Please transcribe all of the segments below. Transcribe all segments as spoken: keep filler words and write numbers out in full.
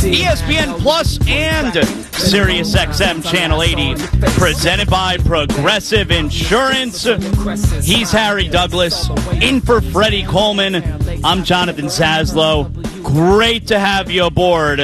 E S P N Plus and Sirius X M Channel eighty, presented by Progressive Insurance. He's Harry Douglas, in for Freddie Coleman. I'm Jonathan Zaslow. Great to have you aboard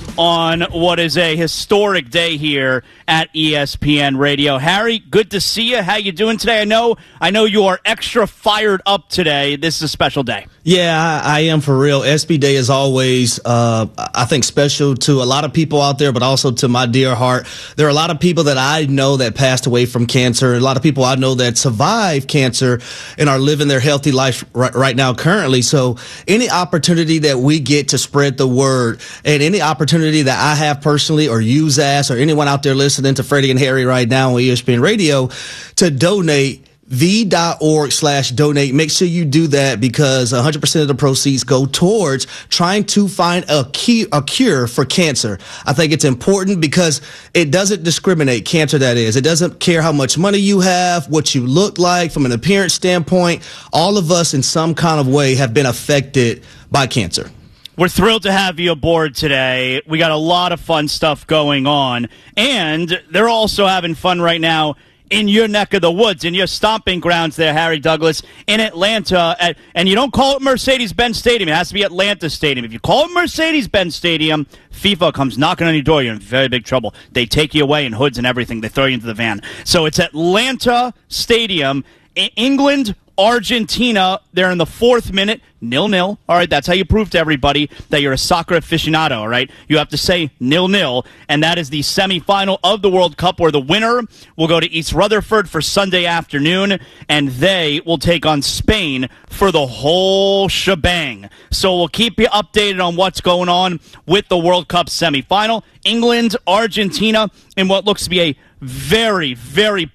on what is a historic day here at E S P N Radio. Harry, good to see you. How you doing today? I know I know you are extra fired up today. This is a special day. Yeah, I, I am for real. S B Day is always, uh, I think, special to a lot of people out there, but also to my dear heart. There are a lot of people that I know that passed away from cancer. A lot of people I know that survived cancer and are living their healthy life right, right now currently. So any opportunity that we get to spread the word and any opportunity that I have personally or you, Zaz, or anyone out there listening to Freddie and Harry right now on E S P N Radio to donate, V.org slash donate. Make sure you do that because one hundred percent of the proceeds go towards trying to find a key, a cure for cancer. I think it's important because it doesn't discriminate, cancer that is. It doesn't care how much money you have, what you look like from an appearance standpoint. All of us in some kind of way have been affected by cancer. We're thrilled to have you aboard today. We got a lot of fun stuff going on, and they're also having fun right now in your neck of the woods, in your stomping grounds there, Harry Douglas, in Atlanta. At, and you don't call it Mercedes-Benz Stadium. It has to be Atlanta Stadium. If you call it Mercedes-Benz Stadium, FIFA comes knocking on your door. You're in very big trouble. They take you away in hoods and everything. They throw you into the van. So it's Atlanta Stadium, England, Argentina. They're in the fourth minute, nil-nil. All right, that's how you prove to everybody that you're a soccer aficionado, all right? You have to say nil-nil, and that is the semifinal of the World Cup where the winner will go to East Rutherford for Sunday afternoon, and they will take on Spain for the whole shebang. So we'll keep you updated on what's going on with the World Cup semifinal. England, Argentina, in what looks to be a very, very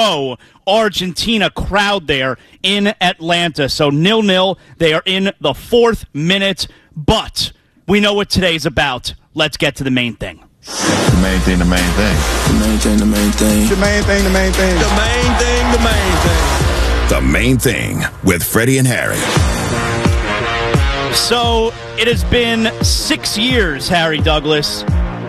pro-Argentina crowd there in Atlanta. So nil-nil, they are in the fourth minute, but we know what today's about. Let's get to the main thing. The main thing, the main thing. The main thing, the main thing. The main thing, the main thing. The main thing, the main thing. The Main Thing with Freddie and Harry. So it has been six years, Harry Douglas,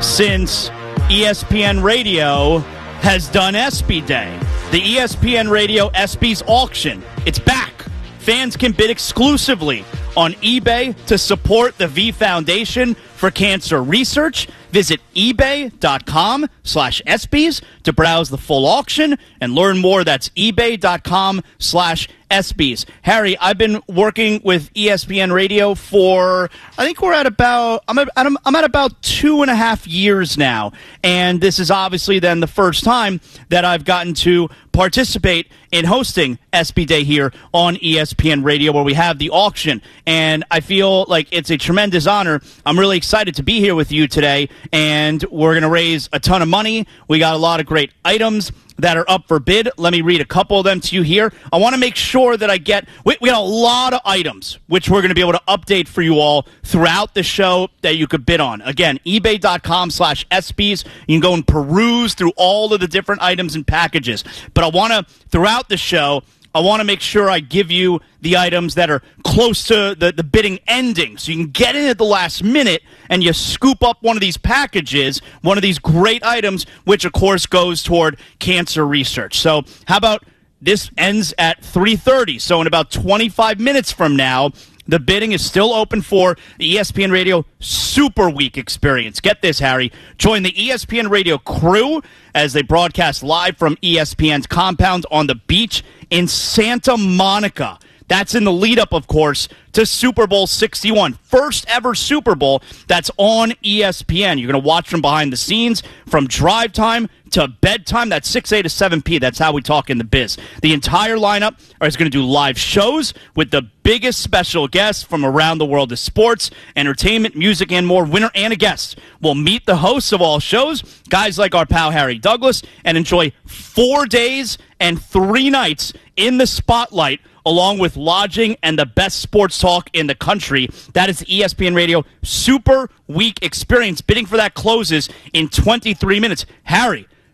since E S P N Radio has done ESPY Day. The E S P N Radio ESPY's auction. It's back. Fans can bid exclusively on eBay to support the V Foundation for Cancer Research. Visit ebay.com slash ESPYs to browse the full auction and learn more. That's ebay.com slash ESPYs. Harry, I've been working with E S P N Radio for, I think we're at about, I'm at, I'm at about two and a half years now. And this is obviously then the first time that I've gotten to participate in hosting ESPY Day here on E S P N Radio, where we have the auction. And I feel like it's a tremendous honor. I'm really excited to be here with you today, and we're going to raise a ton of money. We got a lot of great items that are up for bid. Let me read a couple of them to you here. I want to make sure that I get, we, we got a lot of items, which we're going to be able to update for you all throughout the show that you could bid on. Again, ebay.com slash ESPYs. You can go and peruse through all of the different items and packages. But I want to, throughout the show, I want to make sure I give you the items that are close to the, the bidding ending. So you can get in at the last minute and you scoop up one of these packages, one of these great items, which, of course, goes toward cancer research. So how about this ends at three thirty? So in about twenty-five minutes from now, the bidding is still open for the E S P N Radio Super Week experience. Get this, Harry. Join the E S P N Radio crew as they broadcast live from E S P N's compound on the beach in Santa Monica. That's in the lead-up, of course, to Super Bowl sixty-one. First ever Super Bowl that's on E S P N. You're going to watch from behind the scenes, from drive time to bedtime. That's six a to seven p. That's how we talk in the biz. The entire lineup is going to do live shows with the biggest special guests from around the world of sports, entertainment, music, and more. Winner and a guest will meet the hosts of all shows, guys like our pal Harry Douglas, and enjoy four days and three nights in the spotlight, along with lodging and the best sports talk in the country. That is the E S P N Radio Super Week experience. Bidding for that closes in twenty-three minutes. Harry,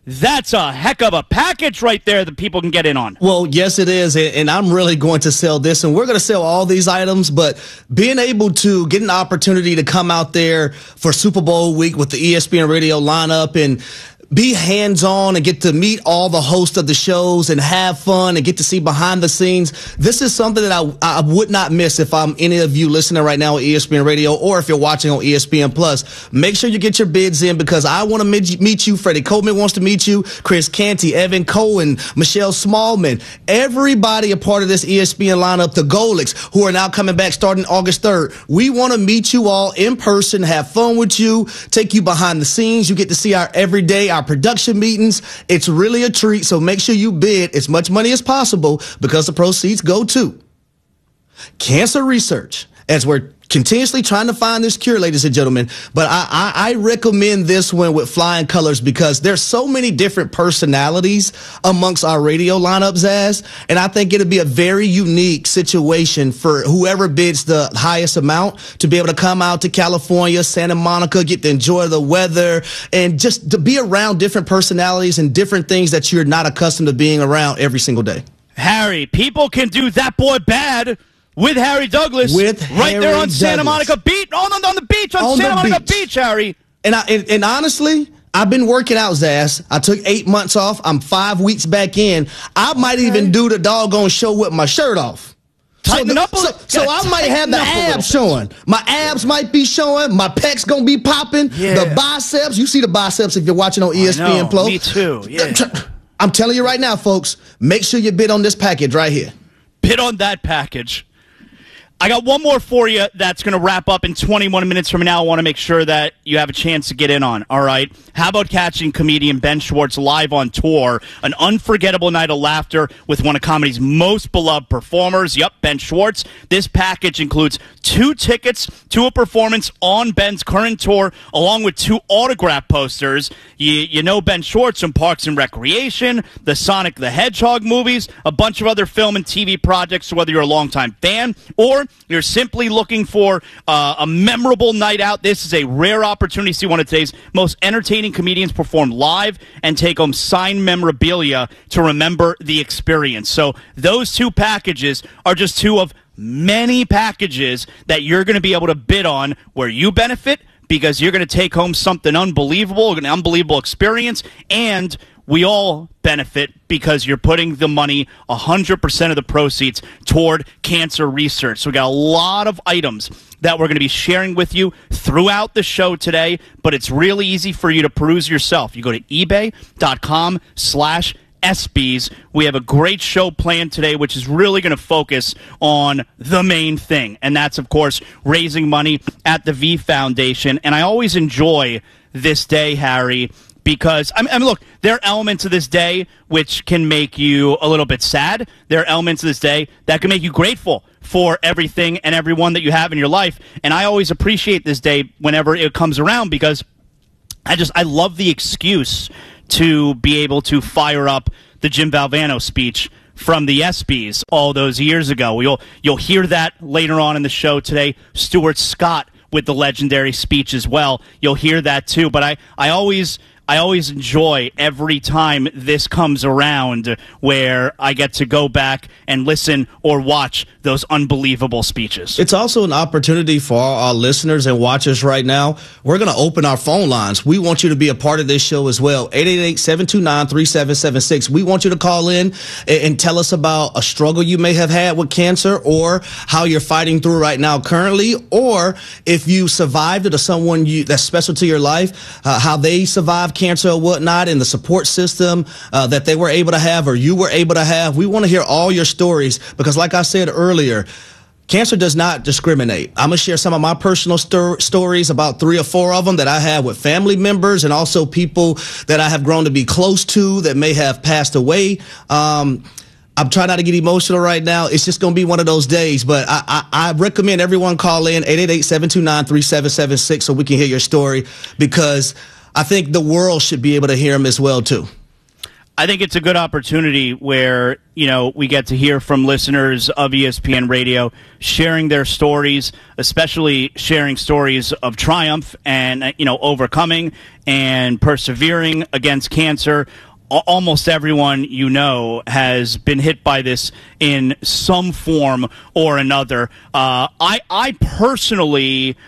That's a heck of a package right there that people can get in on. Well, yes, it is. And I'm really going to sell this. And we're going to sell all these items. But being able to get an opportunity to come out there for Super Bowl week with the E S P N Radio lineup and be hands-on and get to meet all the hosts of the shows and have fun and get to see behind the scenes. This is something that I, I would not miss if I'm any of you listening right now on E S P N Radio or if you're watching on E S P N Plus. Make sure you get your bids in because I want to meet, meet you. Freddie Coleman wants to meet you. Chris Canty, Evan Cohen, Michelle Smallman. Everybody a part of this E S P N lineup, the Golics, who are now coming back starting August third. We want to meet you all in person, have fun with you, take you behind the scenes. You get to see our everyday, our production meetings. It's really a treat. So make sure you bid as much money as possible because the proceeds go to cancer research as we're continuously trying to find this cure, ladies and gentlemen. But I, I, I recommend this one with flying colors because there's so many different personalities amongst our radio lineups, as, and I think it'll be a very unique situation for whoever bids the highest amount to be able to come out to California, Santa Monica, get to enjoy the weather and just to be around different personalities and different things that you're not accustomed to being around every single day. Harry, people can do that boy bad with Harry Douglas, with right Harry there on Santa Douglas. Monica Beach, on, on, on the beach, on, On Santa the Monica beach. Beach, Harry. And, I, and, and honestly, I've been working out, Zaz. I took eight months off. I'm five weeks back in. I might Okay. even do the doggone show with my shirt off. Tighten so the, up a so, little- so gotta I might tighten have the up a little abs bit. showing. My abs might be showing. My pecs gonna be popping. Yeah. The biceps. You see the biceps if you're watching on E S P N I know, Plus. me too, yeah. I'm telling you right now, folks. Make sure you bid on this package right here. Bid on that package. I got one more for you that's going to wrap up in twenty-one minutes from now. I want to make sure that you have a chance to get in on, all right? How about catching comedian Ben Schwartz live on tour? An unforgettable night of laughter with one of comedy's most beloved performers. Yep, Ben Schwartz. This package includes two tickets to a performance on Ben's current tour, along with two autograph posters. You, you know Ben Schwartz from Parks and Recreation, the Sonic the Hedgehog movies, a bunch of other film and T V projects, so whether you're a longtime fan or you're simply looking for uh, a memorable night out, this is a rare opportunity to see one of today's most entertaining comedians perform live and take home signed memorabilia to remember the experience. So those two packages are just two of many packages that you're going to be able to bid on where you benefit because you're going to take home something unbelievable, an unbelievable experience, and we all benefit because you're putting the money, one hundred percent of the proceeds, toward cancer research. So we got a lot of items that we're going to be sharing with you throughout the show today, but it's really easy for you to peruse yourself. You go to ebay.com slash ESPYs. We have a great show planned today, which is really going to focus on the main thing, and that's, of course, raising money at the V Foundation. And I always enjoy this day, Harry, because, I mean, I mean, look, there are elements of this day which can make you a little bit sad. There are elements of this day that can make you grateful for everything and everyone that you have in your life. And I always appreciate this day whenever it comes around because I just, I love the excuse to be able to fire up the Jim Valvano speech from the ESPYs all those years ago. You'll, you'll hear that later on in the show today. Stuart Scott with the legendary speech as well. You'll hear that too. But I, I always... I always enjoy every time this comes around where I get to go back and listen or watch those unbelievable speeches. It's also an opportunity for all our listeners and watchers right now. We're going to open our phone lines. We want you to be a part of this show as well. eight eight eight, seven two nine, three seven seven six. We want you to call in and, and tell us about a struggle you may have had with cancer or how you're fighting through right now currently, or if you survived it or someone you, that's special to your life, uh, how they survived cancer or whatnot, and the support system uh, that they were able to have or you were able to have. We want to hear all your stories because, like I said earlier, cancer does not discriminate. I'm going to share some of my personal sto- stories, about three or four of them that I have with family members and also people that I have grown to be close to that may have passed away. Um, I'm trying not to get emotional right now. It's just going to be one of those days. But I, I, I recommend everyone call in eight eight eight, seven two nine, three seven seven six so we can hear your story because I think the world should be able to hear them as well, too. I think it's a good opportunity where, you know, we get to hear from listeners of E S P N Radio sharing their stories, especially sharing stories of triumph and, you know, overcoming and persevering against cancer. Almost everyone you know has been hit by this in some form or another. Uh, I, I personally,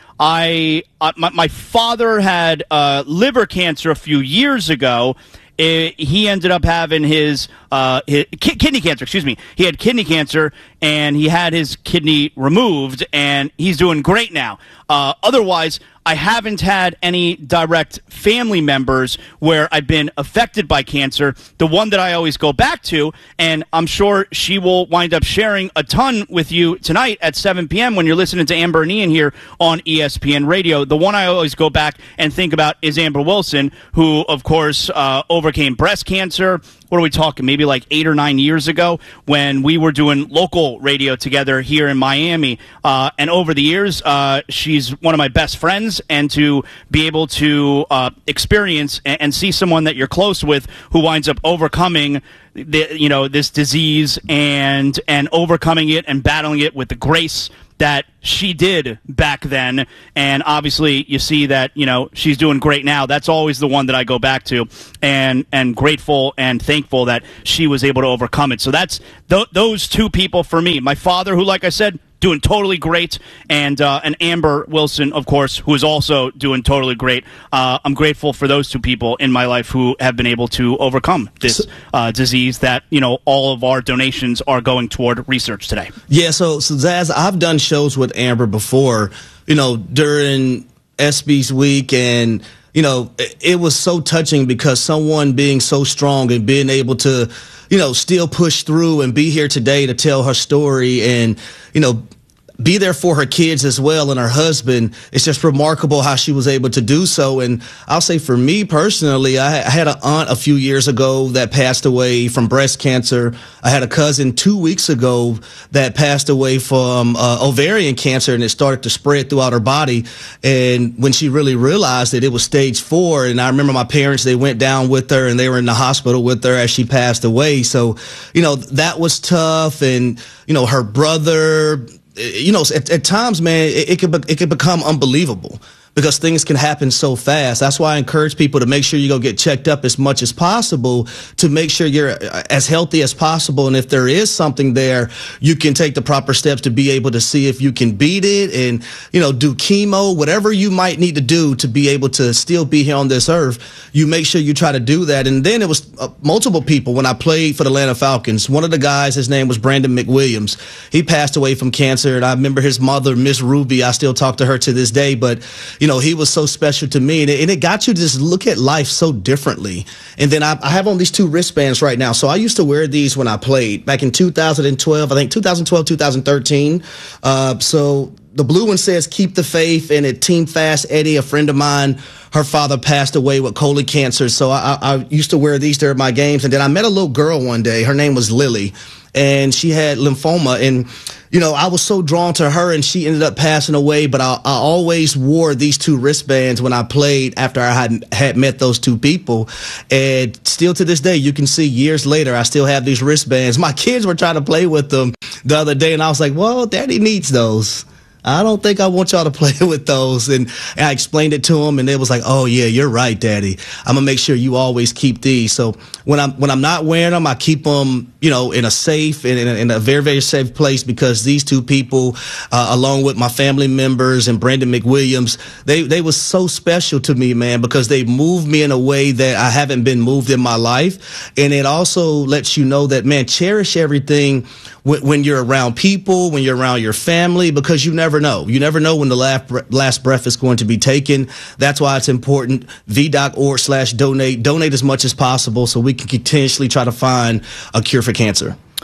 I uh, my, my father had uh, liver cancer a few years ago. It, he ended up having his, uh, his ki- kidney cancer. Excuse me. He had kidney cancer, and he had his kidney removed, and he's doing great now. Uh, otherwise, I haven't had any direct family members where I've been affected by cancer. The one that I always go back to, and I'm sure she will wind up sharing a ton with you tonight at seven p.m. when you're listening to Amber and Ian here on E S P N Radio. The one I always go back and think about is Amber Wilson, who, of course, uh, overcame breast cancer. What are we talking? Maybe like eight or nine years ago when we were doing local radio together here in Miami. Uh, and over the years, uh, she's one of my best friends. And to be able to uh, experience and, and see someone that you're close with who winds up overcoming the, you know, this disease and and overcoming it and battling it with the grace that she did back then, and obviously you see that, you know, she's doing great now. That's always the one that I go back to, and and grateful and thankful that she was able to overcome it. So that's th- those two people for me. My father, who, like I said, doing totally great, and uh, and Amber Wilson, of course, who is also doing totally great. Uh, I'm grateful for those two people in my life who have been able to overcome this uh, disease that, you know, all of our donations are going toward research today. Yeah, so, so Zaz, I've done shows with Amber before, you know, during ESPYs week, and, you know, it, it was so touching because someone being so strong and being able to, you know, still push through and be here today to tell her story and, you know, be there for her kids as well and her husband. It's just remarkable how she was able to do so. And I'll say for me personally, I had an aunt a few years ago that passed away from breast cancer. I had a cousin two weeks ago that passed away from uh, ovarian cancer, and it started to spread throughout her body. And when she really realized that it was stage four, and I remember my parents, they went down with her and they were in the hospital with her as she passed away. So, you know, that was tough. And, you know, her brother, you know, at, at times, man, it, it could be, it could become unbelievable because things can happen so fast. That's why I encourage people to make sure you go get checked up as much as possible to make sure you're as healthy as possible. And if there is something there, you can take the proper steps to be able to see if you can beat it and, you know, do chemo, whatever you might need to do to be able to still be here on this earth. You make sure you try to do that. And then it was uh, multiple people when I played for the Atlanta Falcons. One of the guys, his name was Brandon McWilliams. He passed away from cancer. And I remember his mother, Miss Ruby. I still talk to her to this day. But, you know, he was so special to me, and it, and it got you to just look at life so differently. And then I, I have on these two wristbands right now. So I used to wear these when I played back in two thousand twelve, I think two thousand twelve, two thousand thirteen. Uh, so the blue one says, "Keep the faith." And at Team Fast Eddie, a friend of mine, her father passed away with colon cancer. So I, I used to wear these during my games. And then I met a little girl one day. Her name was Lily, and she had lymphoma. And, you know, I was so drawn to her, and she ended up passing away. But I, I always wore these two wristbands when I played after I had, had met those two people. And still to this day, you can see years later, I still have these wristbands. My kids were trying to play with them the other day, and I was like, well, Daddy needs those. I don't think I want y'all to play with those. And, and I explained it to them, and they was like, oh, yeah, you're right, Daddy. I'm going to make sure you always keep these. So when I'm when I'm not wearing them, I keep them, you know, in a safe and in a, in a very, very safe place, because these two people, uh, along with my family members and Brandon McWilliams, they, they was so special to me, man, because they moved me in a way that I haven't been moved in my life. And it also lets you know that, man, cherish everything when, when you're around people, when you're around your family, because you never know. You never know when the last, last breath is going to be taken. That's why it's important. V.org slash donate. Donate as much as possible so we can continuously try to find a cure for cancer.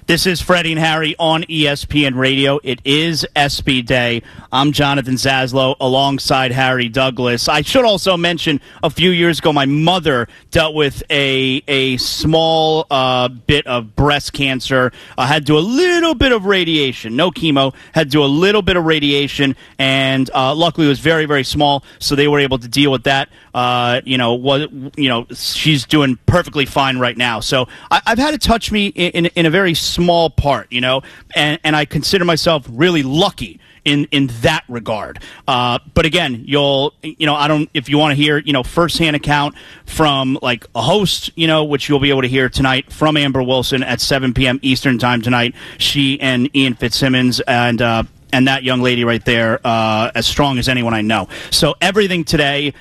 This is Freddie and Harry on E S P N Radio. It is S B Day. I'm Jonathan Zaslow alongside Harry Douglas. I should also mention a few years ago, my mother dealt with a a small uh, bit of breast cancer. Uh, had to do a little bit of radiation, no chemo. Had to do a little bit of radiation, and uh, luckily it was very very small, so they were able to deal with that. Uh, you know, what you know, she's doing perfectly fine right now. So I, I've had it touch me in, in in a very small part, you know, and, and I consider myself really lucky in, in that regard. Uh, but again, you'll, you know, I don't, if you want to hear, you know, firsthand account from like a host, you know, which you'll be able to hear tonight from Amber Wilson at seven p.m. Eastern time tonight. She and Ian Fitzsimmons and, uh, and that young lady right there, uh, as strong as anyone I know. So everything today,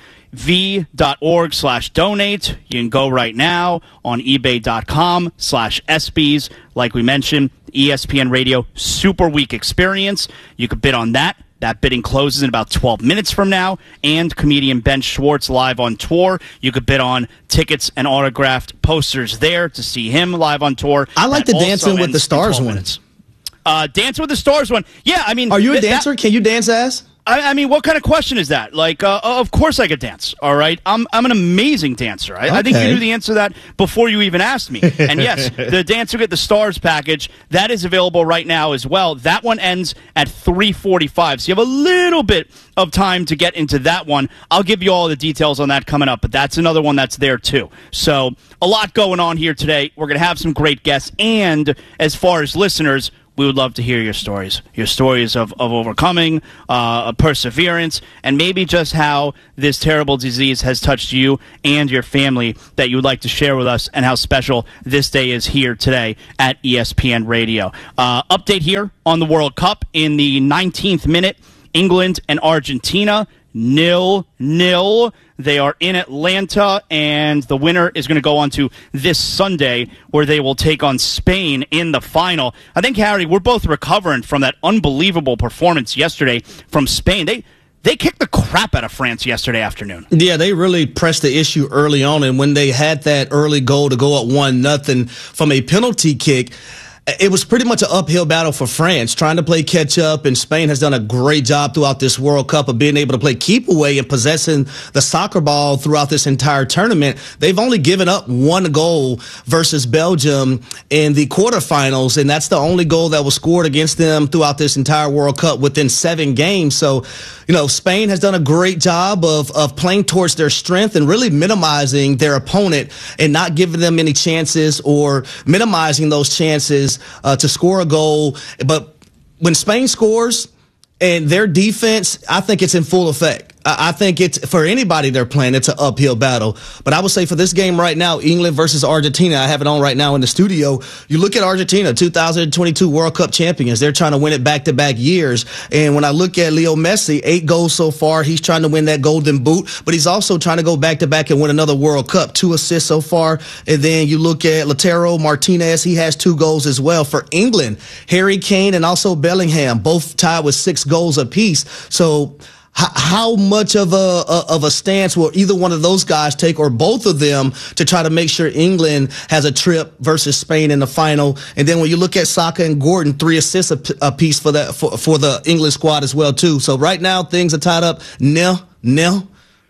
v.org slash donate. You can go right now on ebay.com slash SBs. Like we mentioned, E S P N Radio Super Week experience. You could bid on that. That bidding closes in about twelve minutes from now. And comedian Ben Schwartz live on tour. You could bid on tickets and autographed posters there to see him live on tour. I like that the Dancing with the Stars one. Uh, Dance with the Stars one. Yeah, I mean... Are you a th- dancer? That- Can you dance ass? I, I mean, what kind of question is that? Like, uh, of course I could dance, all right? I'm I'm an amazing dancer. I, okay. I think you knew the answer to that before you even asked me. And yes, the Dancing with the Stars package, that is available right now as well. That one ends at three forty-five, so you have a little bit of time to get into that one. I'll give you all the details on that coming up, but that's another one that's there too. So a lot going on here today. We're going to have some great guests, and as far as listeners, we would love to hear your stories, your stories of, of overcoming, uh, perseverance, and maybe just how this terrible disease has touched you and your family that you would like to share with us, and how special this day is here today at E S P N Radio. Uh, update here on the World Cup in the nineteenth minute, England and Argentina, nil nil. They are in Atlanta, and the winner is going to go on to this Sunday, where they will take on Spain in the final. I think, Harry, we're both recovering from that unbelievable performance yesterday from Spain. They they kicked the crap out of France yesterday afternoon. Yeah, they really pressed the issue early on, and when they had that early goal to go up one nothing from a penalty kick, it was pretty much an uphill battle for France, trying to play catch up, and Spain has done a great job throughout this World Cup of being able to play keep away and possessing the soccer ball throughout this entire tournament. They've only given up one goal versus Belgium in the quarterfinals, and that's the only goal that was scored against them throughout this entire World Cup within seven games. So, you know, Spain has done a great job of, of playing towards their strength and really minimizing their opponent and not giving them any chances or minimizing those chances Uh, to score a goal. But when Spain scores and their defense, I think it's in full effect. I think it's, for anybody they're playing, it's an uphill battle. But I would say for this game right now, England versus Argentina, I have it on right now in the studio. You look at Argentina, two thousand twenty-two World Cup champions. They're trying to win it back-to-back years. And when I look at Leo Messi, eight goals so far. He's trying to win that golden boot, but he's also trying to go back-to-back and win another World Cup. Two assists so far. And then you look at Lautaro Martinez. He has two goals as well for England. Harry Kane and also Bellingham, both tied with six goals apiece. So how much of a of a stance will either one of those guys take, or both of them, to try to make sure England has a trip versus Spain in the final? And then when you look at Saka and Gordon, three assists a piece for that for, for the England squad as well too. So right now things are tied up nil nil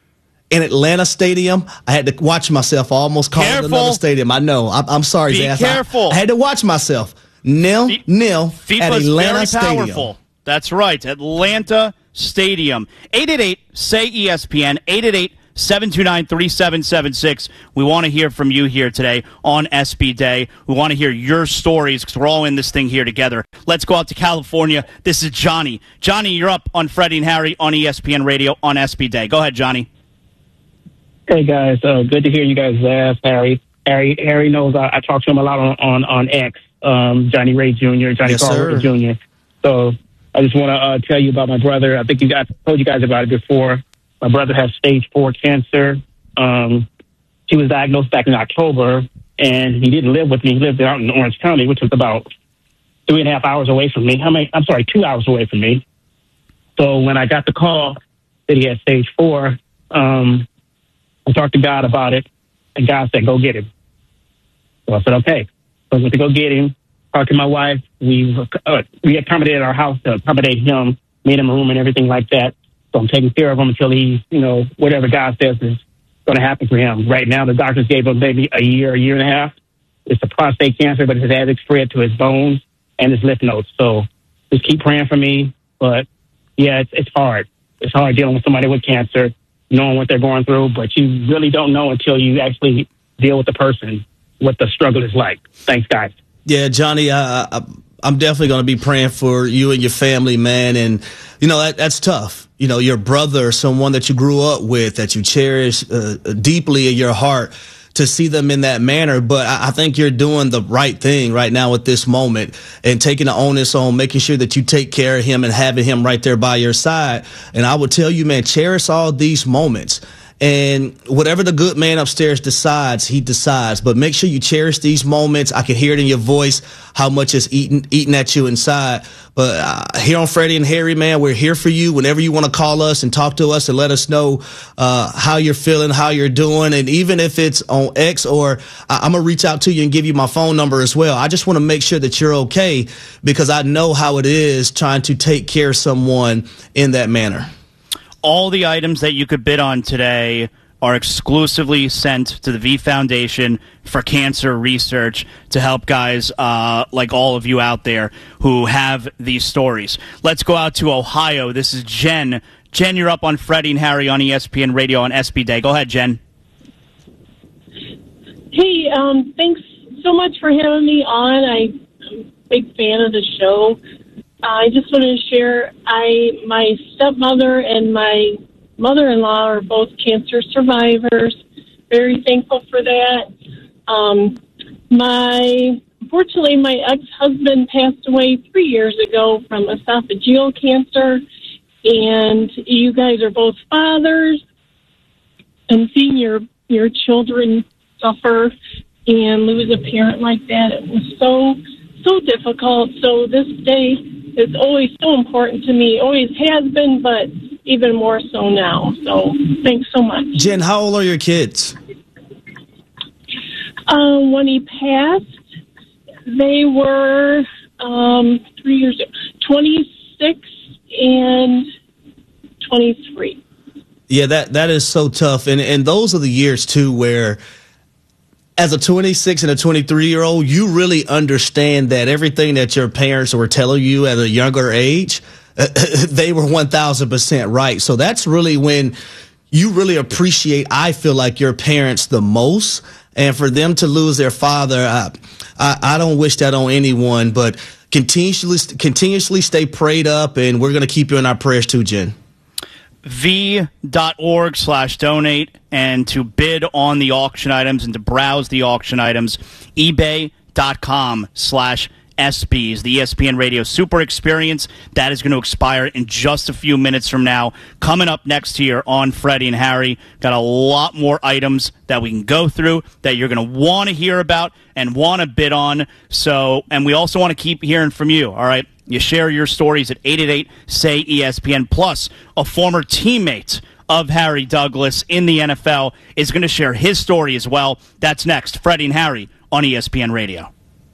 in Atlanta Stadium. I had to watch myself. I almost called it another stadium. I know. I'm, I'm sorry, Be Zaz. careful. I, I had to watch myself. Nil F- nil at Atlanta very Stadium. Powerful. That's right, Atlanta Stadium. eight eight eight, S A Y, E S P N, eight eight eight, seven two nine, three seven seven six. We want to hear from you here today on S B Day. We want to hear your stories because we're all in this thing here together. Let's go out to California. This is Johnny. Johnny, you're up on Freddie and Harry on E S P N Radio on S B Day. Go ahead, Johnny. Hey, guys. Uh, good to hear you guys laugh, Harry. Harry Harry knows I, I talk to him a lot on, on, on X, um, Johnny Ray Junior, Johnny Yes, Carter Junior So I just want to uh, tell you about my brother. I think you guys told you guys about it before. My brother has stage four cancer. Um, he was diagnosed back in October, and he didn't live with me. He lived out in Orange County, which was about three and a half hours away from me. How many? I'm sorry, two hours away from me. So when I got the call that he had stage four, um, I talked to God about it, and God said, "Go get him." So I said, "Okay." So I went to go get him. talked to my wife. We've uh, we accommodated our house to accommodate him, made him a room and everything like that. So I'm taking care of him until he, you know, whatever God says is going to happen for him. Right now, the doctors gave him maybe a year, a year and a half. It's a prostate cancer, but it has spread to his bones and his lymph nodes. So just keep praying for me. But yeah, it's, it's hard. It's hard dealing with somebody with cancer, knowing what they're going through, but you really don't know until you actually deal with the person, what the struggle is like. Thanks, guys. Yeah, Johnny, I, I, I'm definitely going to be praying for you and your family, man. And, you know, that, that's tough. You know, your brother, someone that you grew up with, that you cherish uh, deeply in your heart, to see them in that manner. But I, I think you're doing the right thing right now at this moment and taking the onus on making sure that you take care of him and having him right there by your side. And I would tell you, man, cherish all these moments. And whatever the good man upstairs decides, he decides. But make sure you cherish these moments. I can hear it in your voice how much it's eating eating at you inside. But uh, here on Freddie and Harry, man, we're here for you whenever you want to call us and talk to us and let us know uh, how you're feeling, how you're doing. And even if it's on X, or I- I'm going to reach out to you and give you my phone number as well. I just want to make sure that you're okay, because I know how it is trying to take care of someone in that manner. All the items that you could bid on today are exclusively sent to the V Foundation for Cancer Research to help guys uh, like all of you out there who have these stories. Let's go out to Ohio. This is Jen. Jen, you're up on Freddie and Harry on E S P N Radio on S B Day. Go ahead, Jen. Hey, um, thanks so much for having me on. I, I'm a big fan of the show. I just wanted to share, I my stepmother and my mother-in-law are both cancer survivors. Very thankful for that. Um, my unfortunately, my ex-husband passed away three years ago from esophageal cancer, and you guys are both fathers, and seeing your your children suffer and lose a parent like that, it was so so difficult. So this day is always so important to me. Always has been, but even more so now. So thanks so much. Jen, how old are your kids? Um, when he passed, they were um, three years ago, twenty-six and twenty-three. Yeah, that that is so tough. And and those are the years, too, where as a twenty-six and a twenty-three-year-old, you really understand that everything that your parents were telling you at a younger age, they were one thousand percent right. So that's really when you really appreciate, I feel like, your parents the most. And for them to lose their father, I, I, I don't wish that on anyone. But continuously, continuously stay prayed up, and we're going to keep you in our prayers too, Jen. V.org slash donate, and to bid on the auction items and to browse the auction items, ebay.com slash SBs, the E S P N Radio Super Experience. That is going to expire in just a few minutes from now. Coming up next here on Freddie and Harry, got a lot more items that we can go through that you're going to want to hear about and want to bid on. So, and we also want to keep hearing from you, all right? You share your stories at eight eight eight, S A Y, E S P N. Plus, a former teammate of Harry Douglas in the N F L is going to share his story as well. That's next, Freddie and Harry on E S P N Radio.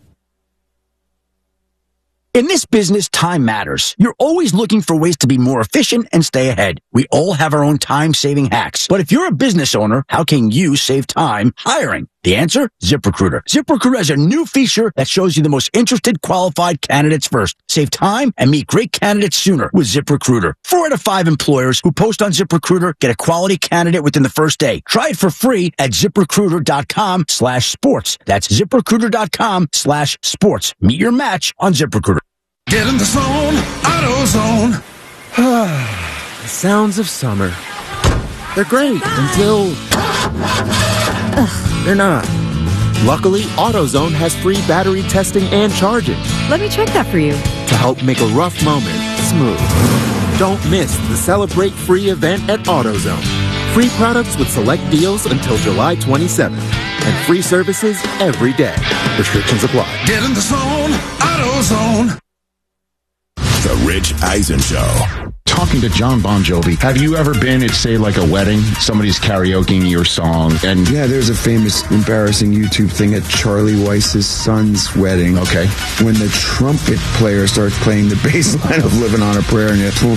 In this business, time matters. You're always looking for ways to be more efficient and stay ahead. We all have our own time-saving hacks. But if you're a business owner, how can you save time hiring? The answer? ZipRecruiter. ZipRecruiter has a new feature that shows you the most interested qualified candidates first. Save time and meet great candidates sooner with ZipRecruiter. Four out of five employers who post on ZipRecruiter get a quality candidate within the first day. Try it for free at ZipRecruiter.com slash sports. That's ZipRecruiter.com slash sports. Meet your match on ZipRecruiter. Get in the zone, AutoZone. The sounds of summer. They're great until they're not. Luckily, AutoZone has free battery testing and charging. Let me check that for you. To help make a rough moment smooth. Don't miss the Celebrate Free event at AutoZone. Free products with select deals until July twenty-seventh. And free services every day. Restrictions apply. Get in the zone, AutoZone. The Rich Eisen Show. talking to John Bon Jovi. Have you ever been at, say, like a wedding? Somebody's karaokeing your song, and yeah, there's a famous, embarrassing YouTube thing at Charlie Weiss's son's wedding. Okay. When the trumpet player starts playing the bass line of Living on a Prayer, and it,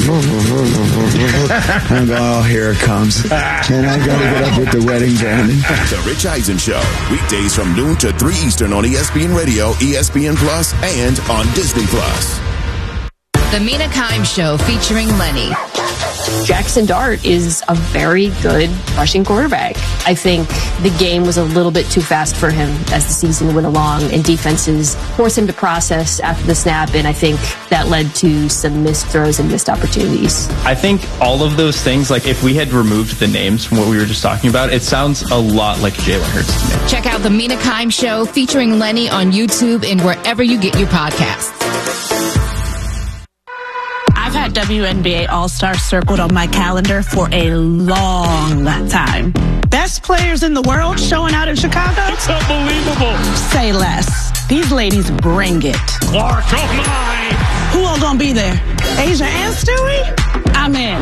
and oh, here it comes. And I gotta get up with the wedding band. The Rich Eisen Show, weekdays from noon to three Eastern on E S P N Radio, E S P N Plus, and on Disney Plus. The Mina Kimes Show featuring Lenny. Jackson Dart is a very good rushing quarterback. I think the game was a little bit too fast for him as the season went along, and defenses forced him to process after the snap, and I think that led to some missed throws and missed opportunities. I think all of those things, like if we had removed the names from what we were just talking about, it sounds a lot like Jalen Hurts to me. Check out The Mina Kimes Show featuring Lenny on YouTube and wherever you get your podcasts. I've had W N B A All-Star circled on my calendar for a long time. Best players in the world showing out in Chicago? It's unbelievable. Say less. These ladies bring it. Clark, oh my. Who all gonna be there? Asia and Stewie? I'm in.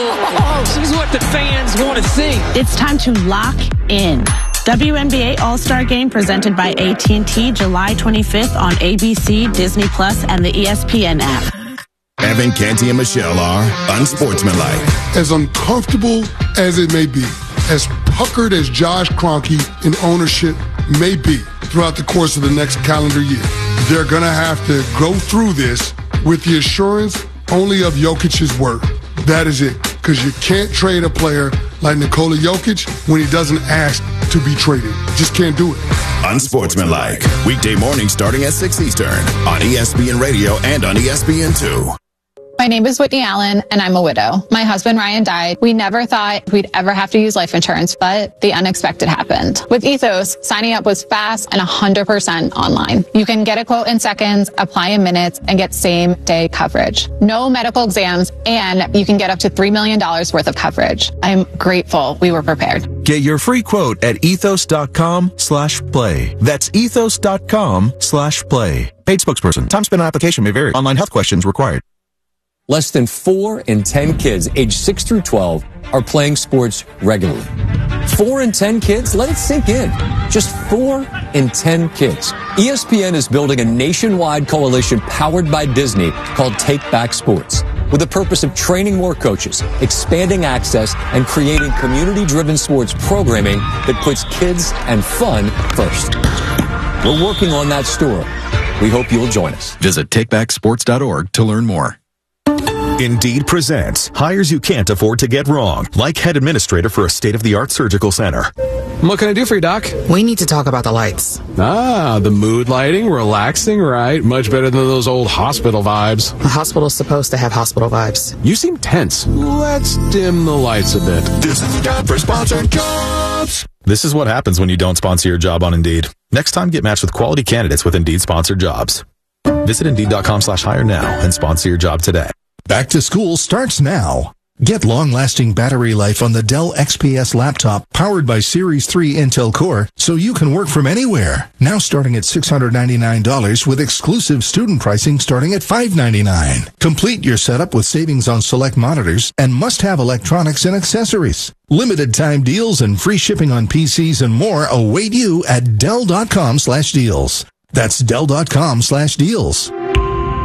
Oh, this is what the fans want to see. It's time to lock in. W N B A All-Star Game presented by A T and T July twenty-fifth on A B C, Disney Plus, and the E S P N app. Evan Canty and Michelle are unsportsmanlike. As uncomfortable as it may be, as puckered as Josh Kroenke in ownership may be throughout the course of the next calendar year, they're going to have to go through this with the assurance only of Jokic's word. That is it. Because you can't trade a player like Nikola Jokic when he doesn't ask to be traded. Just can't do it. Unsportsmanlike. Weekday mornings starting at six Eastern on E S P N Radio and on E S P N two. My name is Whitney Allen, and I'm a widow. My husband, Ryan, died. We never thought we'd ever have to use life insurance, but the unexpected happened. With Ethos, signing up was fast and one hundred percent online. You can get a quote in seconds, apply in minutes, and get same-day coverage. No medical exams, and you can get up to three million dollars worth of coverage. I'm grateful we were prepared. Get your free quote at ethos.com slash play. That's ethos.com slash play. Paid spokesperson. Time spent on application may vary. Online health questions required. Less than four in ten kids aged six through twelve are playing sports regularly. Four in ten kids? Let it sink in. Just four in ten kids. E S P N is building a nationwide coalition powered by Disney called Take Back Sports, with the purpose of training more coaches, expanding access, and creating community-driven sports programming that puts kids and fun first. We're working on that story. We hope you'll join us. Visit take back sports dot org to learn more. Indeed presents hires you can't afford to get wrong, like head administrator for a state-of-the-art surgical center. What can I do for you, Doc? We need to talk about the lights. Ah, the mood lighting, relaxing, right? Much better than those old hospital vibes. A hospital's supposed to have hospital vibes. You seem tense. Let's dim the lights a bit. This is time for sponsored jobs. This is what happens when you don't sponsor your job on Indeed. Next time, get matched with quality candidates with Indeed-sponsored jobs. Visit Indeed.com slash hire now and sponsor your job today. Back to school starts now. Get long-lasting battery life on the Dell X P S laptop powered by Series three Intel Core so you can work from anywhere. Now starting at six hundred ninety-nine dollars with exclusive student pricing starting at five hundred ninety-nine dollars. Complete your setup with savings on select monitors and must-have electronics and accessories. Limited time deals and free shipping on P Cs and more await you at Dell.com slash deals. That's Dell.com slash deals.